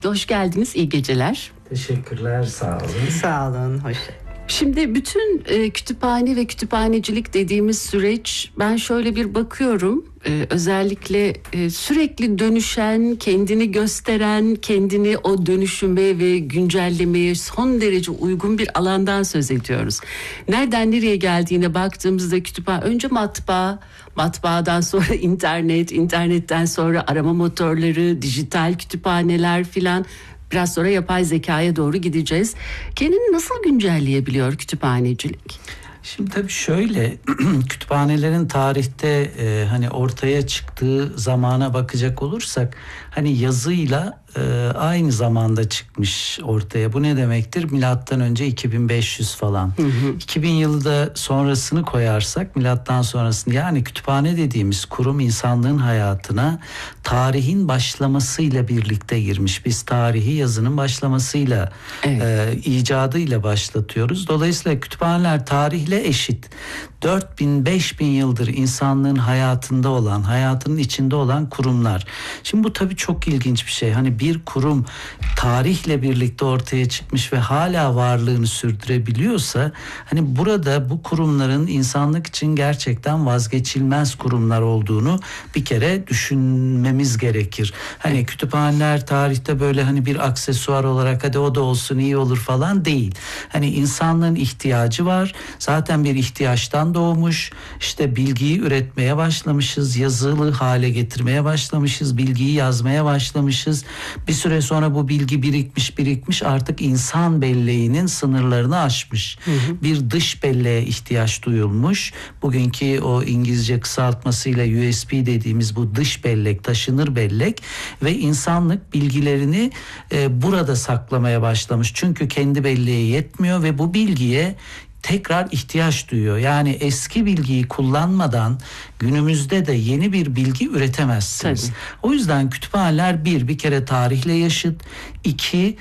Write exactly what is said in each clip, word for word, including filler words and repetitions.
Hoş geldiniz, iyi geceler. Teşekkürler, sağ olun. Sağ olun, hoş. Şimdi bütün e, kütüphane ve kütüphanecilik dediğimiz süreç, ben şöyle bir bakıyorum. E, özellikle e, sürekli dönüşen, kendini gösteren, kendini o dönüşüme ve güncellemeye son derece uygun bir alandan söz ediyoruz. Nereden nereye geldiğine baktığımızda kütüphane, önce matbaa, matbaadan sonra internet, internetten sonra arama motorları, dijital kütüphaneler filan. Biraz sonra yapay zekaya doğru gideceğiz. Kendini nasıl güncelleyebiliyor kütüphanecilik? Şimdi tabii şöyle, kütüphanelerin tarihte e, hani ortaya çıktığı zamana bakacak olursak, hani yazıyla e, aynı zamanda çıkmış ortaya. Bu ne demektir? Milattan önce iki bin beş yüz falan. Hı hı. iki bin yılı da sonrasını koyarsak, milattan sonrasını, yani kütüphane dediğimiz kurum insanlığın hayatına tarihin başlamasıyla birlikte girmiş. Biz tarihi yazının başlamasıyla, evet. e, icadıyla başlatıyoruz. Dolayısıyla kütüphaneler tarihle eşit. dört bin beş bin yıldır insanlığın hayatında olan, hayatının içinde olan kurumlar. Şimdi bu tabii çok ilginç bir şey. Hani bir kurum tarihle birlikte ortaya çıkmış ve hala varlığını sürdürebiliyorsa, hani burada bu kurumların insanlık için gerçekten vazgeçilmez kurumlar olduğunu bir kere düşünmemiz gerekir. Hani kütüphaneler tarihte böyle hani bir aksesuar olarak hadi o da olsun iyi olur falan değil. Hani insanlığın ihtiyacı var. Zaten bir ihtiyaçtan doğmuş. İşte bilgiyi üretmeye başlamışız. Yazılı hale getirmeye başlamışız. Bilgiyi yazmaya başlamışız. Bir süre sonra bu bilgi birikmiş birikmiş artık insan belleğinin sınırlarını aşmış. Hı hı. Bir dış belleğe ihtiyaç duyulmuş. Bugünkü o İngilizce kısaltmasıyla U S B dediğimiz bu dış bellek, taşınır bellek ve insanlık bilgilerini e, burada saklamaya başlamış. Çünkü kendi belleğe yetmiyor ve bu bilgiye tekrar ihtiyaç duyuyor. Yani eski bilgiyi kullanmadan günümüzde de yeni bir bilgi üretemezsiniz. Tabii. O yüzden kütüphaneler bir, bir kere tarihle yaşıt. İki,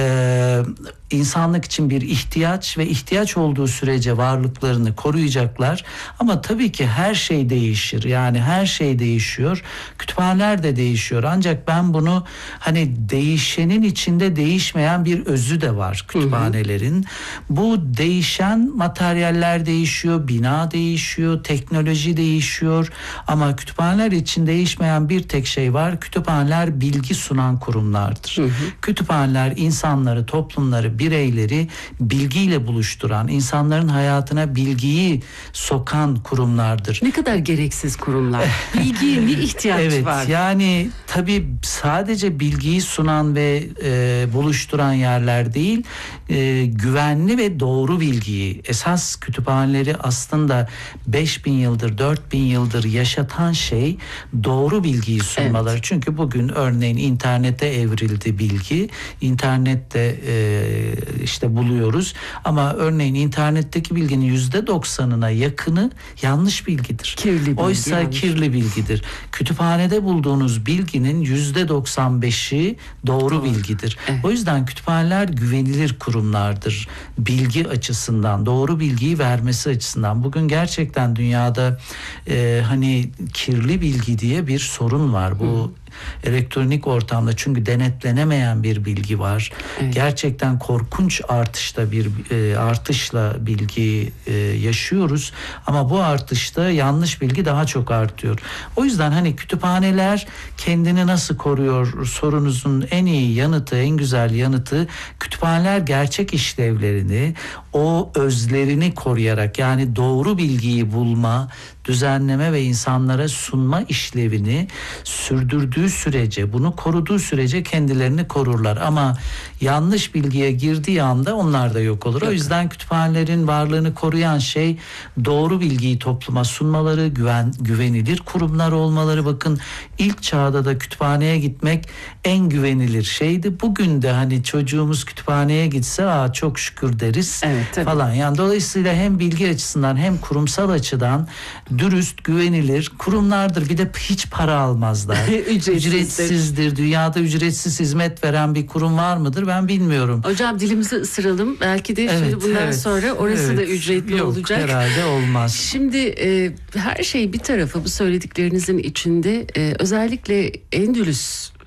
e, insanlık için bir ihtiyaç ve ihtiyaç olduğu sürece varlıklarını koruyacaklar. Ama tabii ki her şey değişir. Yani her şey değişiyor. Kütüphaneler de değişiyor. Ancak ben bunu hani değişenin içinde değişmeyen bir özü de var kütüphanelerin. Hı hı. Bu değişen materyaller değişiyor, bina değişiyor, teknoloji değişiyor. Ama kütüphaneler için değişmeyen bir tek şey var. Kütüphaneler bilgi sunan kurumlardır. Hı hı. Kütüphaneler insanları, toplumları, bireyleri bilgiyle buluşturan, insanların hayatına bilgiyi sokan kurumlardır. Ne kadar gereksiz kurumlar. Bilgiye ne ihtiyaç evet, var? Evet, yani tabii sadece bilgiyi sunan ve e, buluşturan yerler değil, e, güvenli ve doğru bilgiyi, esas kütüphaneleri aslında beş bin yıldır, dört bin yıldır yaşatan şey doğru bilgiyi sunmaları. Evet. Çünkü bugün örneğin internete evrildi bilgi. İnternette e, işte buluyoruz. Ama örneğin internetteki bilginin yüzde doksanına yakını yanlış bilgidir. Kirli bilgi. Oysa yanlış. kirli bilgidir. Kütüphanede bulduğunuz bilginin yüzde doksan beşi doğru, doğru. bilgidir. Evet. O yüzden kütüphaneler güvenilir kurumlardır. Bilgi açısından, doğru bilgiyi vermesi açısından. Bugün gerçekten dünyada e, hani kirli bilgi diye bir sorun var. Bu Hı. elektronik ortamda, çünkü denetlenemeyen bir bilgi var. Evet. Gerçekten korkunç artışta bir e, artışla bilgi e, yaşıyoruz. Ama bu artışta yanlış bilgi daha çok artıyor. O yüzden hani kütüphaneler kendini nasıl koruyor sorunuzun en iyi yanıtı, en güzel yanıtı, kütüphaneler gerçek işlevlerini, o özlerini koruyarak, yani doğru bilgiyi bulma, düzenleme ve insanlara sunma işlevini sürdürdüğü sürece, bunu koruduğu sürece kendilerini korurlar. Ama yanlış bilgiye girdiği anda onlar da yok olur. Yok. O yüzden kütüphanelerin varlığını koruyan şey doğru bilgiyi topluma sunmaları, güven, güvenilir kurumlar olmaları. Bakın ilk çağda da kütüphaneye gitmek en güvenilir şeydi. Bugün de hani çocuğumuz kütüphaneye gitse aa çok şükür deriz, evet, falan. Yani dolayısıyla hem bilgi açısından hem kurumsal açıdan dürüst, güvenilir kurumlardır. Bir de hiç para almazlar. Ücretsizdir. Dünyada ücretsiz hizmet veren bir kurum var mıdır? Ben bilmiyorum. Hocam dilimizi ısıralım. Belki de evet, şimdi bundan evet, sonra orası evet, da ücretli yok, olacak. Herhalde olmaz. Şimdi e, her şey bir tarafa, bu söylediklerinizin içinde e, özellikle Endülüs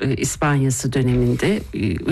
e, İspanyası döneminde. E,